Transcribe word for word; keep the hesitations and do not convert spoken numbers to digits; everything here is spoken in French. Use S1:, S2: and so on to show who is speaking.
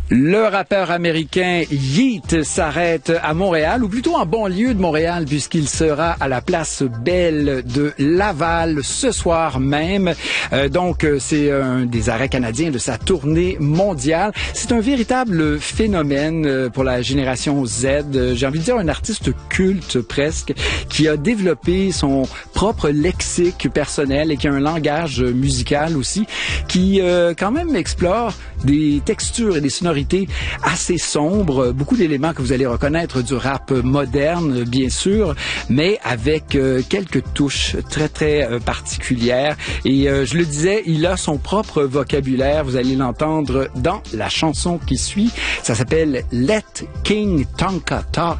S1: Le rappeur américain Yeat s'arrête à Montréal, ou plutôt en banlieue de Montréal, puisqu'il sera à la place Belle de Laval ce soir même. Euh, donc, c'est un des arrêts canadiens de sa tournée mondiale. C'est un véritable phénomène pour la génération Z. J'ai envie de dire un artiste culte presque, qui a développé son propre lexique personnel et qui a un langage musical aussi, qui euh, quand même explore des textures et des sonorités assez sombres, beaucoup d'éléments que vous allez reconnaître du rap moderne, bien sûr, mais avec euh, quelques touches très, très euh, particulières. Et euh, je le disais, il a son propre vocabulaire. Vous allez l'entendre dans la chanson qui suit. Ça s'appelle « Let King Tonka Talk ».